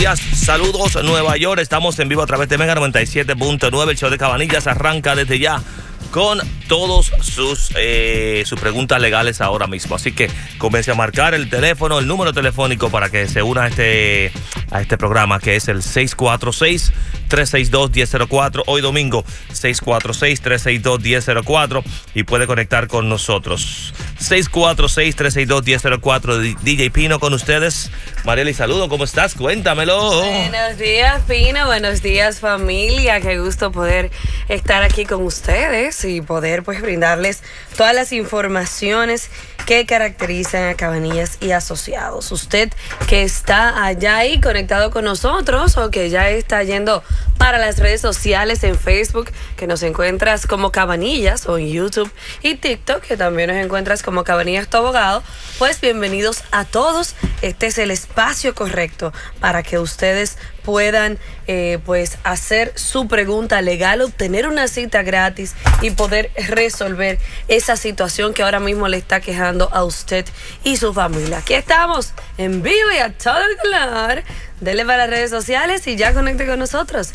Saludos Nueva York, estamos en vivo a través de Mega 97.9. El show de Cabanillas arranca desde ya con todos sus preguntas legales ahora mismo. Así que comience a marcar el teléfono, el número telefónico para que se una a este programa, que es el 646-362-1004. Hoy domingo, 646-362-1004, y puede conectar con nosotros. 646-362-1004. DJ Pino con ustedes. Marieli, saludo, ¿cómo estás? Cuéntamelo. Buenos días, Pino. Buenos días, familia. Qué gusto poder estar aquí con ustedes y poder pues brindarles todas las informaciones que caracterizan a Cabanillas y Asociados. Usted que está allá ahí conectado con nosotros o que ya está yendo para las redes sociales en Facebook, que nos encuentras como Cabanillas, o en YouTube y TikTok, que también nos encuentras como Cabanillas tu abogado, pues bienvenidos a todos. Este es el espacio correcto para que ustedes puedan pues hacer su pregunta legal, obtener una cita gratis y poder resolver esa situación que ahora mismo le está quejando a usted y su familia. Aquí estamos en vivo y a todo el color. Dele para las redes sociales y ya conecte con nosotros.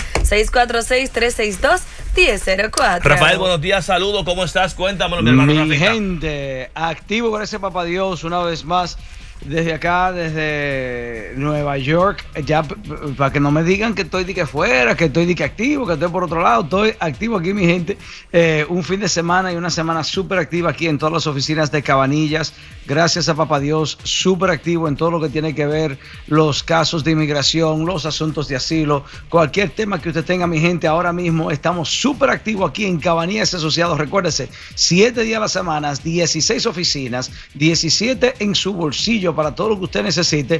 646-362-1004. Rafael, buenos días, saludos, ¿cómo estás? Cuéntamelo, mi hermano. Mi gente, activo con ese papá Dios una vez más. Desde acá, desde Nueva York, ya para que no me digan que estoy de que fuera, que estoy de que activo, que estoy por otro lado, estoy activo aquí, mi gente. Un fin de semana y una semana súper activa aquí en todas las oficinas de Cabanillas. Gracias a papá Dios, súper activo en todo lo que tiene que ver los casos de inmigración, los asuntos de asilo, cualquier tema que usted tenga, mi gente. Ahora mismo estamos súper activos aquí en Cabanillas Asociados. Recuérdese, 7 días a la semana, 16 oficinas, 17 en su bolsillo para todo lo que usted necesite,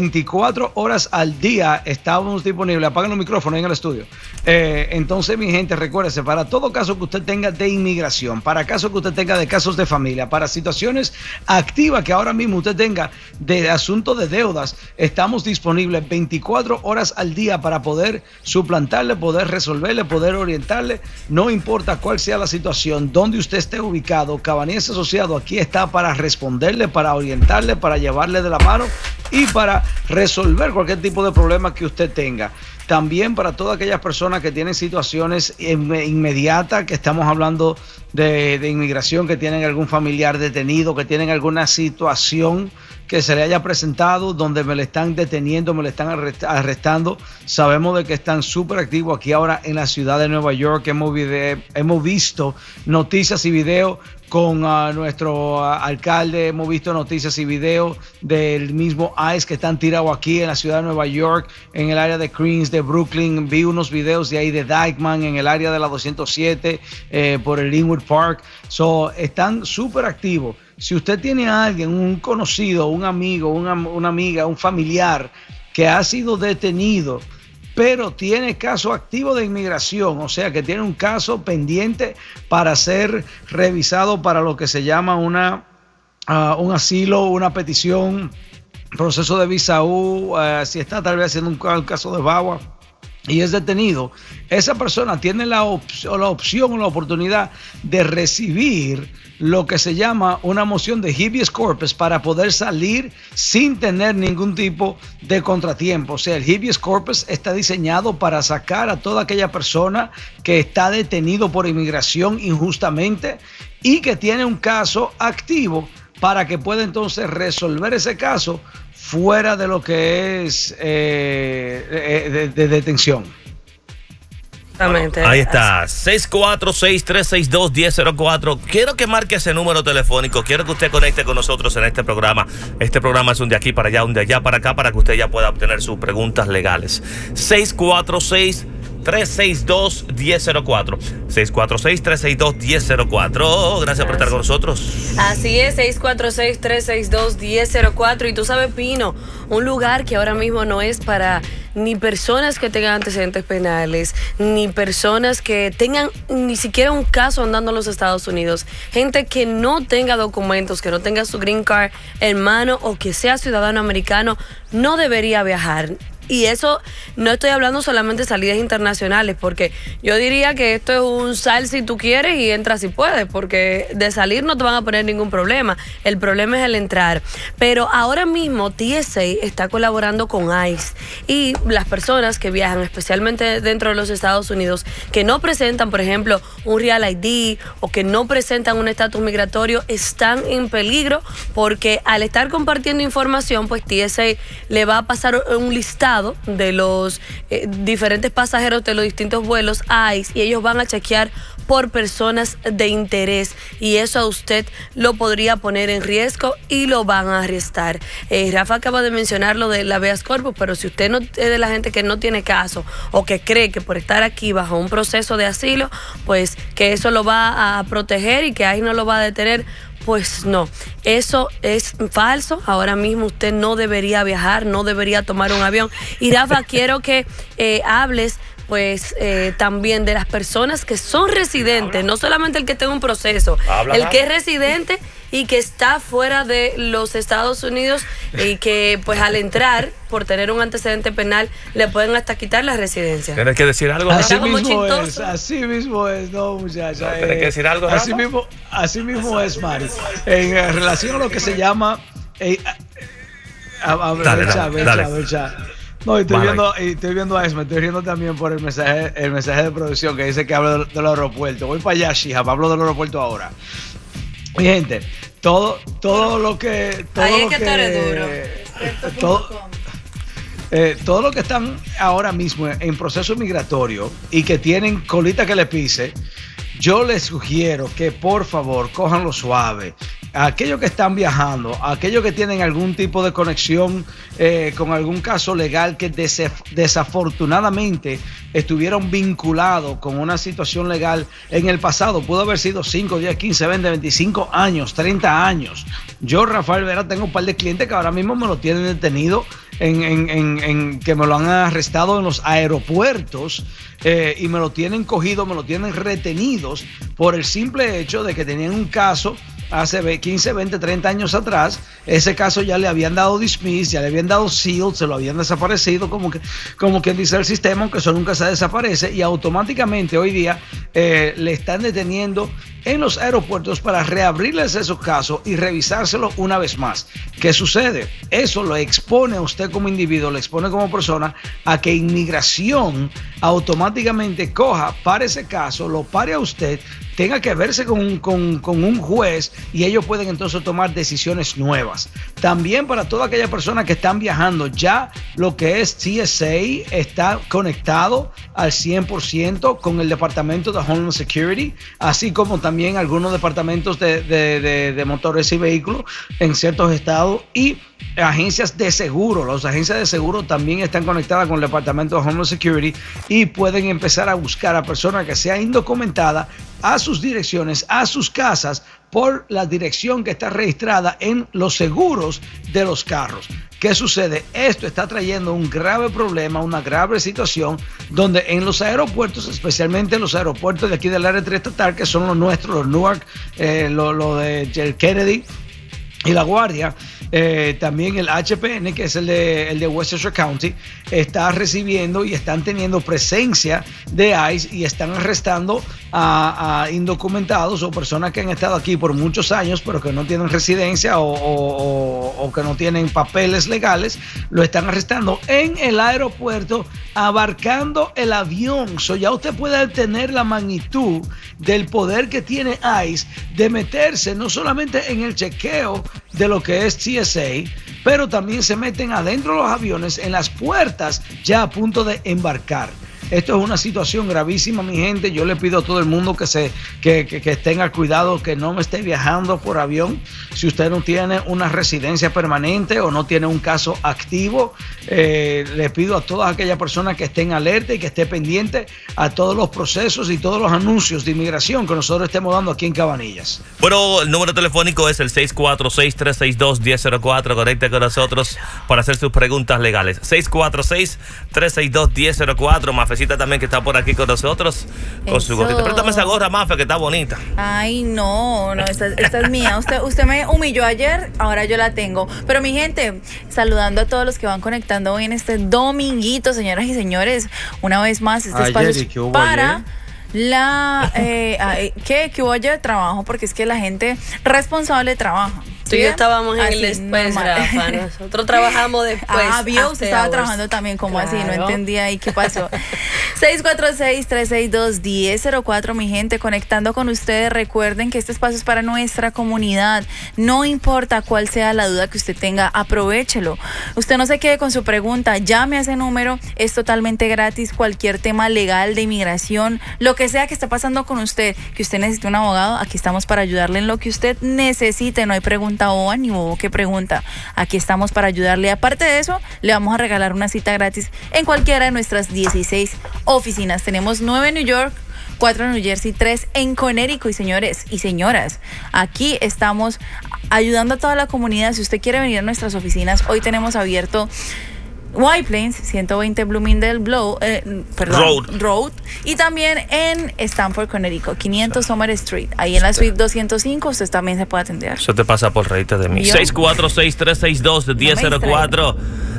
24 horas al día estamos disponibles. Apaguen los micrófonos en el estudio. Entonces, mi gente, recuérdese, para todo caso que usted tenga de inmigración, para casos que usted tenga de casos de familia, para situaciones activas que ahora mismo usted tenga de asuntos de deudas, estamos disponibles 24 horas al día para poder suplantarle, poder resolverle, poder orientarle, no importa cuál sea la situación, donde usted esté ubicado. Cabanillas Asociado aquí está para responderle, para orientarle, para llevarle de la mano y para resolver cualquier tipo de problema que usted tenga. También para todas aquellas personas que tienen situaciones inmediatas, que estamos hablando de inmigración, que tienen algún familiar detenido, que tienen alguna situación que se le haya presentado donde me le están deteniendo, me le están arrestando. Sabemos de que están súper activos aquí ahora en la ciudad de Nueva York. Hemos visto noticias y videos con nuestro alcalde, hemos visto noticias y videos del mismo ICE que están tirados aquí en la ciudad de Nueva York, en el área de Queens, de Brooklyn. Vi unos videos de ahí de Dykeman, en el área de la 207, por el Linwood Park. Están súper activos. Si usted tiene a alguien, un conocido, un amigo, una amiga, un familiar que ha sido detenido, pero tiene caso activo de inmigración, o sea que tiene un caso pendiente para ser revisado para lo que se llama un asilo, una petición, proceso de visa U, si está tal vez haciendo un caso de VAWA y es detenido, esa persona tiene la opción o la oportunidad de recibir lo que se llama una moción de habeas corpus para poder salir sin tener ningún tipo de contratiempo. O sea, el habeas corpus está diseñado para sacar a toda aquella persona que está detenido por inmigración injustamente y que tiene un caso activo, para que pueda entonces resolver ese caso fuera de lo que es de detención. Ahí está, 646-362-1004. Quiero que marque ese número telefónico. Quiero que usted conecte con nosotros en este programa. Este programa es un de aquí para allá, un de allá para acá, para que usted ya pueda obtener sus preguntas legales. 646-362-1004. 646-362-1004. Gracias por estar con nosotros. Así es, 646-362-1004. Y tú sabes, Pino, un lugar que ahora mismo no es para ni personas que tengan antecedentes penales, ni personas que tengan ni siquiera un caso andando en los Estados Unidos. Gente que no tenga documentos, que no tenga su green card en mano o que sea ciudadano americano, no debería viajar. Y eso no estoy hablando solamente de salidas internacionales, porque yo diría que esto es un sal si tú quieres y entras si puedes, porque de salir no te van a poner ningún problema. El problema es el entrar. Pero ahora mismo TSA está colaborando con ICE y las personas que viajan, especialmente dentro de los Estados Unidos, que no presentan, por ejemplo, un Real ID o que no presentan un estatus migratorio, están en peligro porque al estar compartiendo información, pues TSA le va a pasar un listado de los diferentes pasajeros de los distintos vuelos a ICE y ellos van a chequear por personas de interés y eso a usted lo podría poner en riesgo y lo van a arrestar. Rafa acaba de mencionar lo de la habeas corpus, pero si usted no es de la gente que no tiene caso o que cree que por estar aquí bajo un proceso de asilo, pues que eso lo va a proteger y que ICE no lo va a detener, pues no, eso es falso. Ahora mismo usted no debería viajar, no debería tomar un avión. Y Rafa, quiero que hables pues también de las personas que son residentes, no solamente el que tenga un proceso, el que es residente y que está fuera de los Estados Unidos y que pues al entrar por tener un antecedente penal le pueden hasta quitar la residencia. ¿Tienes que decir algo? Así mismo es, no muchacha. No, ¿tienes que decir algo, así mismo es, Mari. En relación a lo que se llama... No, estoy viendo a Esme, estoy riendo también por el mensaje de producción que dice que habla del aeropuerto. Voy para allá, Shihab, hablo del aeropuerto ahora. Mi gente, todo lo que... Todo lo que están ahora mismo en proceso migratorio y que tienen colita que le pise, yo les sugiero que por favor cojanlo suave. Aquellos que están viajando, aquellos que tienen algún tipo de conexión con algún caso legal que desafortunadamente estuvieron vinculados con una situación legal en el pasado, pudo haber sido 5, 10, 15, 20, 25 años, 30 años. Yo, Rafael Vera, tengo un par de clientes que ahora mismo me lo tienen detenido que me lo han arrestado en los aeropuertos y me lo tienen cogido, me lo tienen retenidos por el simple hecho de que tenían un caso hace 15, 20, 30 años atrás. Ese caso ya le habían dado dismiss, ya le habían dado seal, se lo habían desaparecido, como quien dice el sistema, aunque eso nunca se desaparece, y automáticamente hoy día le están deteniendo en los aeropuertos para reabrirles esos casos y revisárselo una vez más. ¿Qué sucede? Eso lo expone a usted como individuo, le expone como persona a que inmigración automáticamente coja, pare ese caso, lo pare a usted, tenga que verse con un juez y ellos pueden entonces tomar decisiones nuevas. También para toda aquella persona que están viajando, ya lo que es TSA está conectado al 100% con el Departamento de Homeland Security, así como también algunos departamentos de motores y vehículos en ciertos estados y agencias de seguro. Las agencias de seguro también están conectadas con el Departamento de Homeland Security y pueden empezar a buscar a personas que sean indocumentadas a sus direcciones, a sus casas, por la dirección que está registrada en los seguros de los carros. ¿Qué sucede? Esto está trayendo un grave problema, una grave situación, donde en los aeropuertos, especialmente en los aeropuertos de aquí del área triestatal, que son los nuestros, los Newark, lo de Kennedy y La Guardia, también el HPN, que es el de Westchester County, está recibiendo y están teniendo presencia de ICE y están arrestando a indocumentados o personas que han estado aquí por muchos años pero que no tienen residencia o que no tienen papeles legales. Lo están arrestando en el aeropuerto, abarcando el avión. Ya usted puede tener la magnitud del poder que tiene ICE de meterse no solamente en el chequeo de lo que es TSA, pero también se meten adentro de los aviones, en las puertas, ya a punto de embarcar. Esto es una situación gravísima, mi gente. Yo le pido a todo el mundo que tenga cuidado, que no me esté viajando por avión. Si usted no tiene una residencia permanente o no tiene un caso activo, le pido a todas aquellas personas que estén alerta y que esté pendiente a todos los procesos y todos los anuncios de inmigración que nosotros estemos dando aquí en Cabanillas. Bueno, el número telefónico es el 646-362-1004. Conecte con nosotros para hacer sus preguntas legales. 646-362-1004. Mafe Mafecita también que está por aquí con nosotros, con su gorrita. Préstame esa gorra, Mafe, que está bonita. Ay, no, esta es mía. Usted me humilló ayer, ahora yo la tengo. Pero mi gente, saludando a todos los que van conectando hoy en este dominguito, señoras y señores, una vez más, este espacio es para ¿qué hubo ayer? Trabajo, porque es que la gente responsable trabaja. Tú y yo estábamos en el después, Rafa. Nosotros trabajamos después. Vio, usted estaba trabajando también, como así, no entendía ahí qué pasó. 646-362-1004, mi gente, conectando con ustedes. Recuerden que este espacio es para nuestra comunidad. No importa cuál sea la duda que usted tenga, aprovéchelo. Usted no se quede con su pregunta, llame a ese número, es totalmente gratis. Cualquier tema legal de inmigración, lo que sea que esté pasando con usted, que usted necesite un abogado, aquí estamos para ayudarle en lo que usted necesite. No hay pregunta boba ni bobo que pregunta. Aquí estamos para ayudarle. Aparte de eso, le vamos a regalar una cita gratis en cualquiera de nuestras 16 oficinas. Tenemos 9 en New York, 4 en New Jersey, 3 en Connecticut. Y señores y señoras, aquí estamos ayudando a toda la comunidad. Si usted quiere venir a nuestras oficinas, hoy tenemos abierto White Plains, 120 Bloomingdale Road, y también en Stamford, Connecticut, 500 Summer Street. Ahí en la suite 205 usted también se puede atender. Eso te pasa por reírte de mí. 646-362-1004.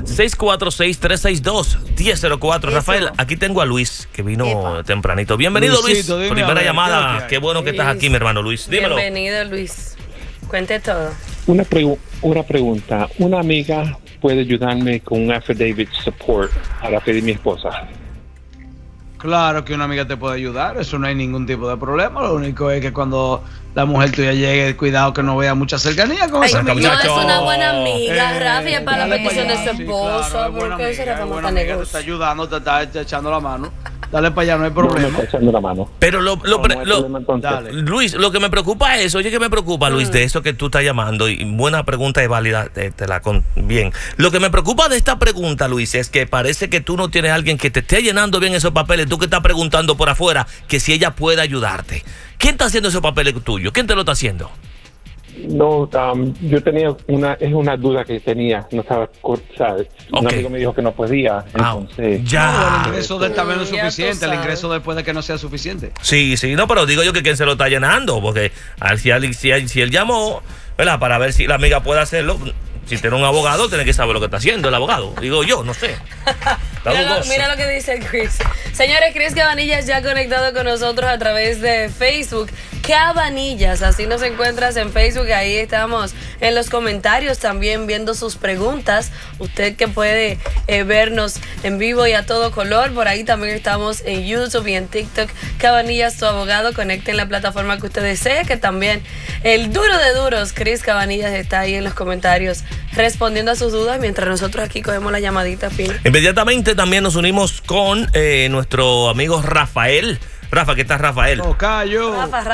646-362-1004. Rafael, aquí tengo a Luis, que vino tempranito. Bienvenido, Luisito, Luis. Primera llamada. Qué bueno que estás aquí, mi hermano Luis. Dímelo. Bienvenido, Luis. Cuente todo. Una pregunta. Una amiga puede ayudarme con un affidavit support para pedir mi esposa. Claro que una amiga te puede ayudar, eso no hay ningún tipo de problema. Lo único es que cuando la mujer tuya llegue, cuidado que no vea mucha cercanía con esa amiga. No, es una buena amiga, Rafi, es para la petición de su esposo. Claro, porque eso era como amiga, te está ayudando, te está echando la mano. Dale para allá, no hay problema. No me está echando la mano. Pero Luis, lo que me preocupa es, oye, que me preocupa, Luis, de eso que tú estás llamando, y buena pregunta y válida, bien. Lo que me preocupa de esta pregunta, Luis, es que parece que tú no tienes a alguien que te esté llenando bien esos papeles, tú que estás preguntando por afuera, que si ella puede ayudarte. ¿Quién está haciendo esos papeles tuyos? ¿Quién te lo está haciendo? No, yo tenía una duda que tenía, no estaba, ¿sabes? Un amigo me dijo que no podía, entonces... Ya. El ingreso del tablero es suficiente, el ingreso después de que no sea suficiente. Sí, no, pero digo yo que quién se lo está llenando, porque si él llamó, ¿verdad? Para ver si la amiga puede hacerlo. Si tiene un abogado, tiene que saber lo que está haciendo el abogado. Digo yo, no sé. Mira lo que dice Chris. Señores, Chris Cabanillas ya conectado con nosotros a través de Facebook. Cabanillas, así nos encuentras en Facebook. Ahí estamos en los comentarios también viendo sus preguntas. Usted que puede vernos en vivo y a todo color. Por ahí también estamos en YouTube y en TikTok. Cabanillas, tu abogado. Conecte en la plataforma que usted desee. Que también el duro de duros, Chris Cabanillas, está ahí en los comentarios respondiendo a sus dudas mientras nosotros aquí cogemos la llamadita, Pina. Inmediatamente también nos unimos con nuestro amigo Rafael. Rafa, ¿qué tal, Rafael? Tocayo.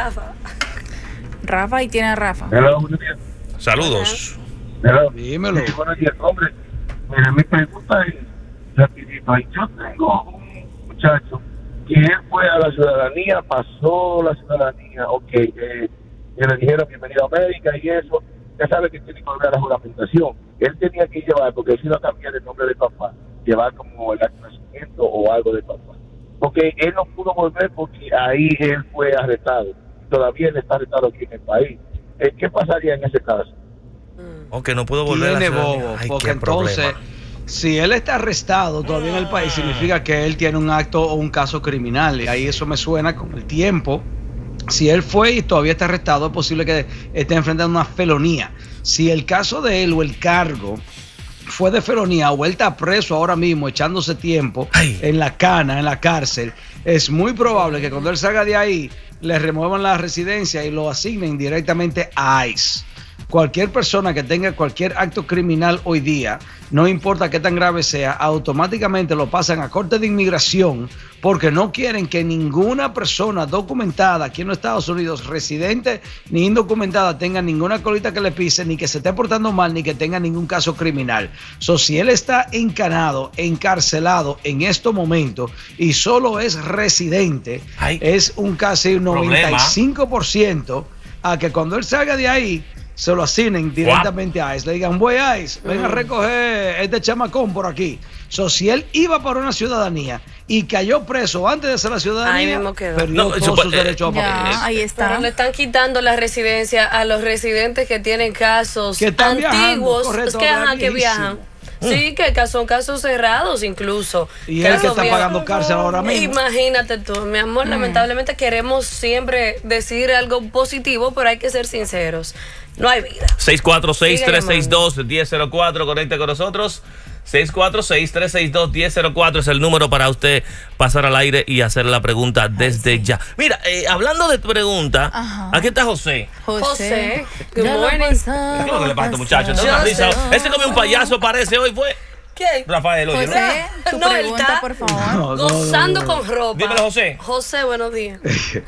Rafa, y tiene a Rafa. Hello, buenos días. Saludos. Hello. Dímelo. Buenos días, hombre. Mira, mi pregunta es rapidito. Yo tengo un muchacho que él fue a la ciudadanía, pasó la ciudadanía, y le dijeron bienvenido a América y eso. Ya sabe que tiene que volver a la juramentación. Él tenía que llevar, porque él sí no cambiar el nombre de papá, llevar como el acto de nacimiento o algo de papá. Porque él no pudo volver porque ahí él fue arrestado. Todavía él está arrestado aquí en el país. ¿Qué pasaría en ese caso? Aunque no pudo volver tiene bobo, porque entonces, si él está arrestado todavía en el país, significa que él tiene un acto o un caso criminal. Y ahí eso me suena con el tiempo. Si él fue y todavía está arrestado, es posible que esté enfrentando una felonía. Si el caso de él o el cargo fue de felonía o él está preso ahora mismo echándose tiempo en la cárcel, es muy probable que cuando él salga de ahí le remuevan la residencia y lo asignen directamente a ICE. Cualquier persona que tenga cualquier acto criminal hoy día, no importa qué tan grave sea, automáticamente lo pasan a Corte de Inmigración porque no quieren que ninguna persona documentada aquí en los Estados Unidos, residente ni indocumentada, tenga ninguna colita que le pise, ni que se esté portando mal, ni que tenga ningún caso criminal. Si él está encarcelado en estos momentos y solo es residente, es un casi un 95% a que cuando él salga de ahí se lo asignen directamente a ICE. Le digan, voy a ICE, ven a recoger este chamacón por aquí. Si él iba para una ciudadanía y cayó preso antes de hacer la ciudadanía, Ahí mismo quedó. perdió todos sus derechos a Ya, papeles. ahí Pero está. le están quitando la residencia a los residentes que tienen casos Que están antiguos. viajando, correcto, Es que, ajá, que viajan. Sí, que son casos cerrados incluso. Y él que Casos está viejos. pagando cárcel ahora mismo. Imagínate tú, mi amor, lamentablemente queremos siempre decir algo positivo, pero hay que ser sinceros. No hay vida. 646-362-1004, conecte con nosotros. 646-362-1004 es el número para usted pasar al aire y hacer la pregunta desde ya. Mira, hablando de pregunta, Ajá. aquí está José. José, good ya lo morning. pasado, ¿Qué es lo que le pasa a este muchacho? pasado. Tiene una risa. José. Ese comió un payaso, parece, hoy fue ¿Qué? Rafael. Oye, ¿no? José, tu No, él pregunta, está- por favor. No, Gozando con ropa. Dímelo, José. José, buenos días.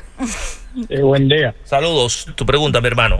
Buen día. Saludos. Tu pregunta, mi hermano.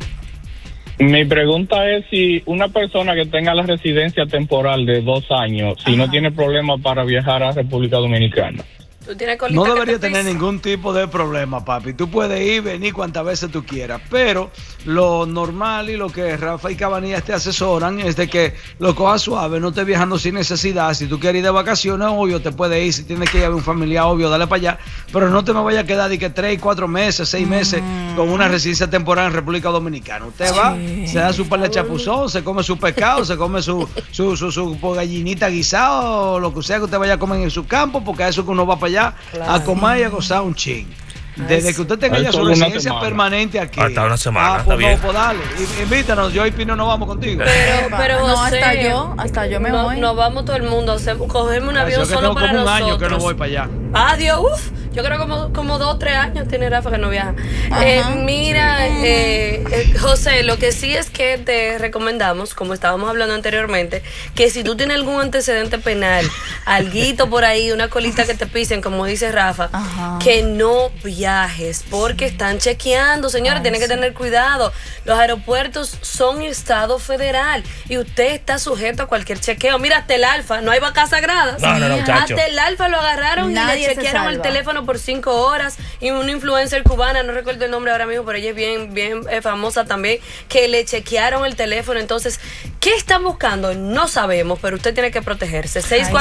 Mi pregunta es si una persona que tenga la residencia temporal de 2 años, si no tiene problema para viajar a República Dominicana. Tú tienes colita No que debería te tener pisa. ningún tipo de problema, papi. Tú puedes ir, venir cuantas veces tú quieras. Pero lo normal y lo que Rafa y Cabanillas te asesoran es de que lo cojas suave, no estés viajando sin necesidad. Si tú quieres ir de vacaciones, obvio, te puedes ir. Si tienes que ir a ver un familiar, obvio, dale para allá. Pero no te me vayas a quedar de que 3, 4 meses, 6 meses con una residencia temporal en República Dominicana. Usted va, se da su par de chapuzón, se come su pescado, se come su gallinita guisado, o lo que sea que usted vaya a comer en su campo, porque a eso que uno va para allá a comer y a gozar un chin. Desde que usted tenga ya su Solo una residencia semana. permanente aquí. Hasta una semana, pues está bien. no, pues dale. Invítanos, yo y Pino nos vamos contigo. Pero No, José, hasta yo me no- voy. Nos vamos todo el mundo, cogemos un avión Yo que solo tengo para como un nosotros. año que no voy para allá. Adiós, yo creo como 2 o 3 años tiene Rafa que no viaja. Ajá. Mira, José, lo que sí es que te recomendamos, como estábamos hablando anteriormente, que si tú tienes algún antecedente penal, alguito por ahí, una colita que te pisen, como dice Rafa, Ajá. que no viajes, porque están chequeando, señores, tienen que tener cuidado. Los aeropuertos son estado federal y usted está sujeto a cualquier chequeo. Mira, hasta el Alfa, no hay vacas sagradas. No, no, no, muchacho. Hasta el Alfa lo agarraron Nadie y se le chequearon el salva. teléfono por 5 horas. Y una influencer cubana, no recuerdo el nombre ahora mismo, pero ella es bien famosa también, que le chequearon el teléfono. Entonces, ¿qué están buscando? No sabemos, pero usted tiene que protegerse.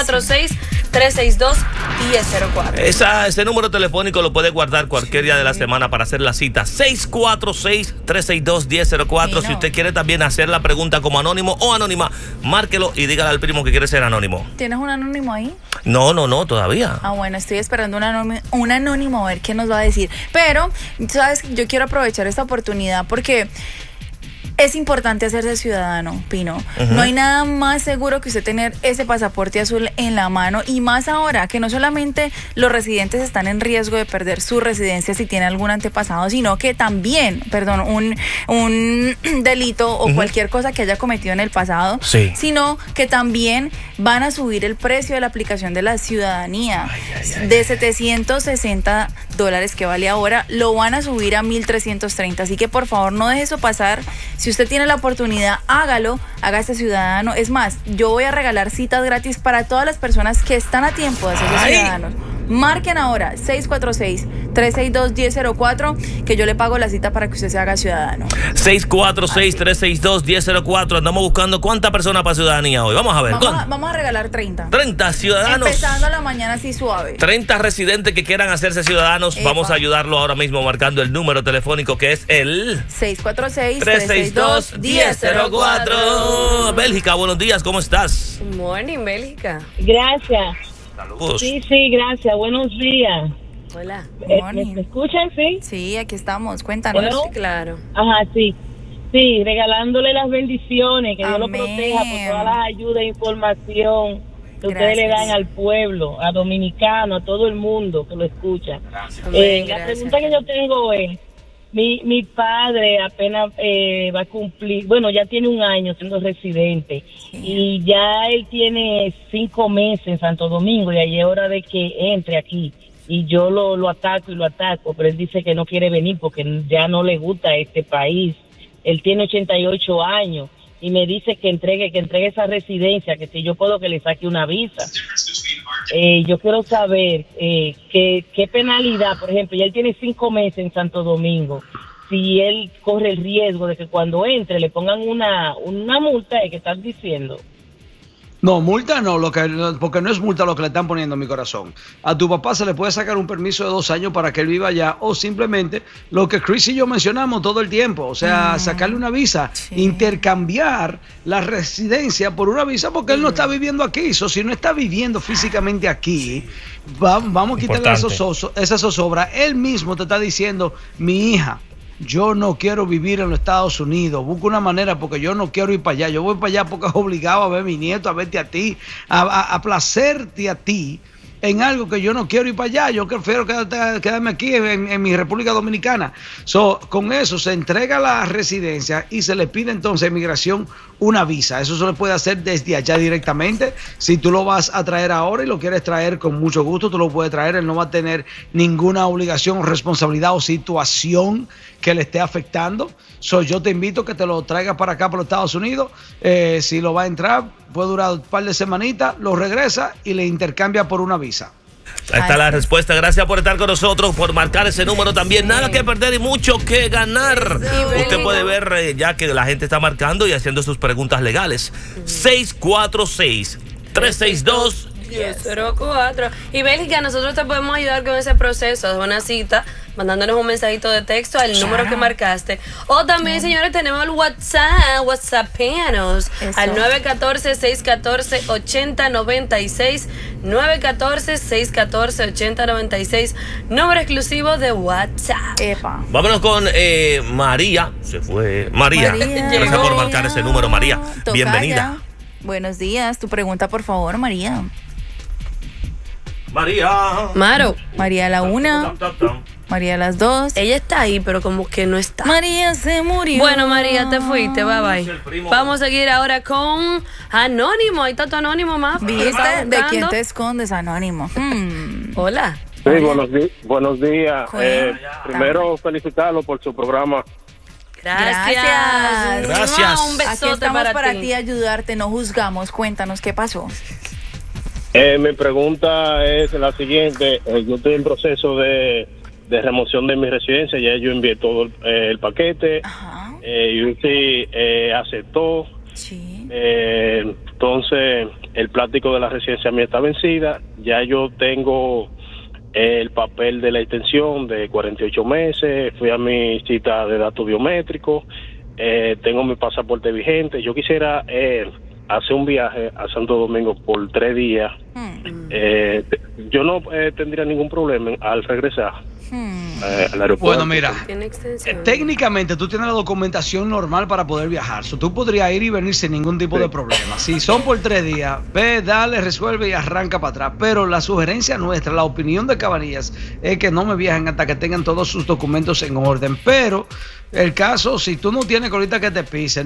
646-362-1004. Ese número telefónico lo puede guardar cualquier día de la semana para hacer la cita. 646-362-1004. Si usted quiere también hacer la pregunta como anónimo o anónima, márquelo y dígale al primo que quiere ser anónimo. ¿Tienes un anónimo ahí? No, todavía. Ah, bueno, estoy esperando un anónimo a ver qué nos va a decir. Pero, ¿sabes? Yo quiero aprovechar esta oportunidad porque es importante hacerse ciudadano, Pino. No hay nada más seguro que usted tener ese pasaporte azul en la mano, y más ahora que no solamente los residentes están en riesgo de perder su residencia si tienen algún antepasado, sino que también, un delito o cualquier cosa que haya cometido en el pasado, Sí. sino que también van a subir el precio de la aplicación de la ciudadanía. De $760 que vale ahora, lo van a subir a 1,330. Así que por favor no deje eso pasar. Si usted tiene la oportunidad, hágalo, hágase ciudadano. Es más, yo voy a regalar citas gratis para todas las personas que están a tiempo de hacerse ¡Ay! ciudadanos. Marquen ahora 646-362-1004, que yo le pago la cita para que usted se haga ciudadano. 646-362-1004. Andamos buscando cuántas personas para ciudadanía hoy. Vamos a ver. Vamos a regalar 30. 30 ciudadanos. Empezando la mañana así suave. 30 residentes que quieran hacerse ciudadanos. Epa. Vamos a ayudarlo ahora mismo marcando el número telefónico que es el 362-1004. Bélgica, buenos días, ¿cómo estás? Good morning, Bélgica. Gracias. Saludos. Sí, gracias. Buenos días. Hola. Morning. ¿Me escuchan, sí? Sí, aquí estamos. Cuéntanos. Bueno. Sí, claro. Ajá, sí. Sí, regalándole las bendiciones, que Dios lo Amén. proteja por todas las ayudas e información que ustedes le Gracias. dan al pueblo, a dominicano, a todo el mundo que lo escucha. Amén, La gracias. pregunta que yo tengo es, mi padre apenas va a cumplir, bueno, ya tiene 1 año siendo residente, y ya él tiene 5 meses en Santo Domingo, y ahí es hora de que entre aquí. Y yo lo ataco, pero él dice que no quiere venir porque ya no le gusta este país. Él tiene 88 años y me dice que entregue esa residencia, que si yo puedo que le saque una visa. Yo quiero saber qué penalidad, por ejemplo, ya él tiene 5 meses en Santo Domingo. Si él corre el riesgo de que cuando entre le pongan una multa, que estás diciendo. No, multa no, porque no es multa lo que le están poniendo, mi corazón. A tu papá se le puede sacar un permiso de 2 años para que él viva allá, o simplemente lo que Chris y yo mencionamos todo el tiempo, o sea, sacarle una visa, intercambiar la residencia por una visa, porque él no está viviendo aquí. Si no está viviendo físicamente aquí, vamos a quitarle esa zozobra. Él mismo te está diciendo, mi hija, yo no quiero vivir en los Estados Unidos, busco una manera porque yo no quiero ir para allá, yo voy para allá porque es obligado a ver a mi nieto, a verte a ti, a placerte a ti en algo que yo no quiero ir para allá, yo prefiero quedarme aquí en mi República Dominicana. Con eso se entrega la residencia y se le pide entonces a inmigración una visa. Eso se le puede hacer desde allá directamente. Si tú lo vas a traer ahora y lo quieres traer con mucho gusto, tú lo puedes traer. Él no va a tener ninguna obligación, responsabilidad o situación que le esté afectando. Yo te invito a que te lo traigas para acá, para los Estados Unidos. Si lo va a entrar, puede durar un par de semanitas, lo regresa y le intercambia por una visa. Ahí está la respuesta. Gracias por estar con nosotros, por marcar ese número también. Nada que perder y mucho que ganar. Usted puede ver ya que la gente está marcando y haciendo sus preguntas legales. 646-362-1004. Y Bélgica, nosotros te podemos ayudar con ese proceso de una cita, mandándonos un mensajito de texto al número que marcaste. O también, señores, tenemos el WhatsAppianos al 914-614-8096. 914-614-8096. Número exclusivo de WhatsApp. Vámonos con María. Se fue María. Gracias por marcar ese número, María. Bienvenida. Buenos días. Tu pregunta, por favor, María. María la 1. María las 2. Ella está ahí, pero como que no está. María se murió. Bueno, María, te fuiste, bye bye. Vamos a seguir ahora con Anónimo. Ahí está tu Anónimo, más. ¿Viste? ¿De quién te escondes, Anónimo? Hola. Sí, buenos días. Primero, felicitarlo por su programa. Gracias. Un besote. Aquí estamos para ti, ayudarte, no juzgamos. Cuéntanos, ¿qué pasó? Mi pregunta es la siguiente. Yo estoy en proceso de remoción de mi residencia. Ya yo envié todo el paquete. UC aceptó. Sí. Entonces, el plástico de la residencia mía está vencida. Ya yo tengo el papel de la extensión de 48 meses. Fui a mi cita de datos biométricos. Tengo mi pasaporte vigente. Yo quisiera hacer un viaje a Santo Domingo por 3 días. Yo no tendría ningún problema al regresar al aeropuerto. Bueno, mira, técnicamente tú tienes la documentación normal para poder viajar. Tú podrías ir y venir sin ningún tipo de problema. Si son por 3 días, ve, dale, resuelve y arranca para atrás. Pero la sugerencia nuestra, la opinión de Cabanillas, es que no me viajen hasta que tengan todos sus documentos en orden. Pero el caso, si tú no tienes colita que te pise,